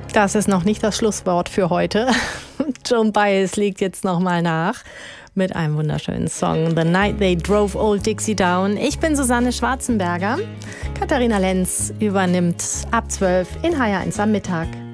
Das ist noch nicht das Schlusswort für heute. Joan Baez legt jetzt nochmal nach mit einem wunderschönen Song, The Night They Drove Old Dixie Down. Ich bin Susanne Schwarzenberger. Katharina Lenz übernimmt ab 12 in HR1 am Mittag.